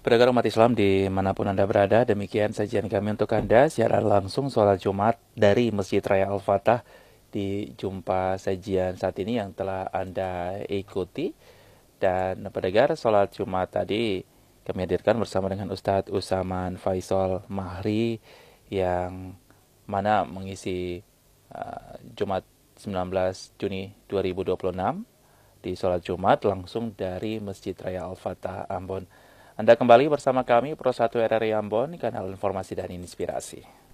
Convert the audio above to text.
Pendengar umat Islam dimanapun Anda berada, demikian sajian kami untuk Anda siaran langsung sholat Jumat dari Masjid Raya Al-Fatah di jumpa sajian saat ini yang telah Anda ikuti. Dan pendengar sholat Jumat tadi kami hadirkan bersama dengan Ustadz Usaman Faisal Mahri yang mana mengisi Jumat 19 Juni 2026 di sholat Jumat langsung dari Masjid Raya Al-Fatah Ambon. Anda kembali bersama kami Pro 1 RRI Ambon, kanal informasi dan inspirasi.